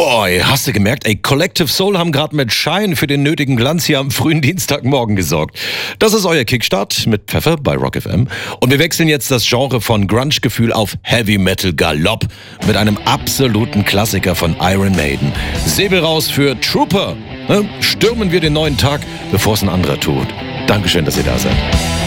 Boah, hast du gemerkt, Collective Soul haben gerade mit Shine für den nötigen Glanz hier am frühen Dienstagmorgen gesorgt. Das ist euer Kickstart mit Pfeffer bei Rock FM. Und wir wechseln jetzt das Genre von Grunge-Gefühl auf Heavy Metal Galopp mit einem absoluten Klassiker von Iron Maiden. Säbel raus für Trooper. Stürmen wir den neuen Tag, bevor es ein anderer tut. Dankeschön, dass ihr da seid.